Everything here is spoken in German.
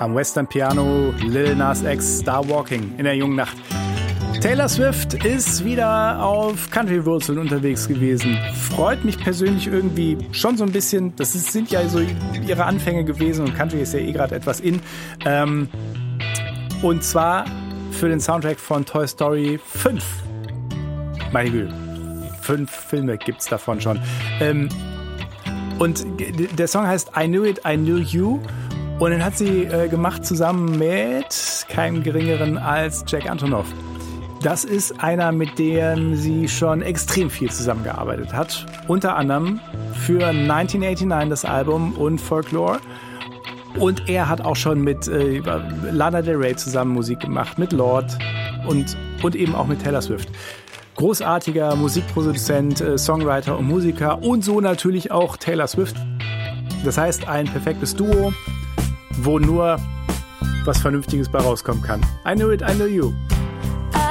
Am Western Piano Lil Nas X, Star Walking in der jungen Nacht. Taylor Swift ist wieder auf Country-Wurzeln unterwegs gewesen. Freut mich persönlich irgendwie schon so ein bisschen. Sind ja so ihre Anfänge gewesen und Country ist ja gerade etwas in. Und zwar für den Soundtrack von Toy Story 5. Meine Güte, 5 Filme gibt's davon schon. Und der Song heißt I Knew It, I Knew You. Und den hat sie gemacht zusammen mit keinem Geringeren als Jack Antonoff. Das ist einer, mit dem sie schon extrem viel zusammengearbeitet hat. Unter anderem für 1989 das Album und Folklore. Und er hat auch schon mit Lana Del Rey zusammen Musik gemacht, mit Lorde und eben auch mit Taylor Swift. Großartiger Musikproduzent, Songwriter und Musiker und so natürlich auch Taylor Swift. Das heißt, ein perfektes Duo, wo nur was Vernünftiges bei rauskommen kann. I Knew It, I Knew You.